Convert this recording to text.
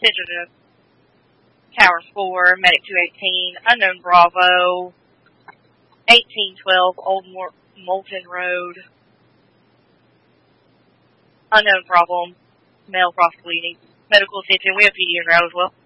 Central to Tower 4, Medic 218, Unknown Bravo, 1812, Old Moulton Road, unknown problem, male cross bleeding, medical attention. We have PD in route as well.